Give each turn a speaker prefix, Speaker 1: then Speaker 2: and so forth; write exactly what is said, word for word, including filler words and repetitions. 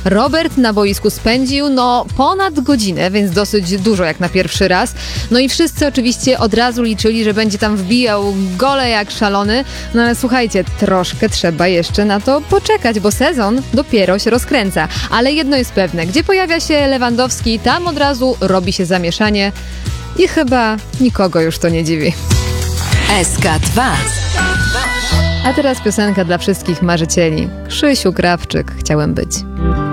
Speaker 1: Robert na boisku spędził no ponad godzinę, więc dosyć dużo jak na pierwszy raz. No i wszyscy oczywiście od razu liczyli, że będzie tam wbijał gole jak szalony. No ale słuchajcie, troszkę trzeba jeszcze na to poczekać, bo sezon dopiero się rozkręca. Ale jedno jest pewne, gdzie pojawia się Lewandowski, tam od razu robi się zamieszanie i chyba nikogo już to nie dziwi.
Speaker 2: S K dwa.
Speaker 1: A teraz piosenka dla wszystkich marzycieli. Krzysiu Krawczyk, chciałem być.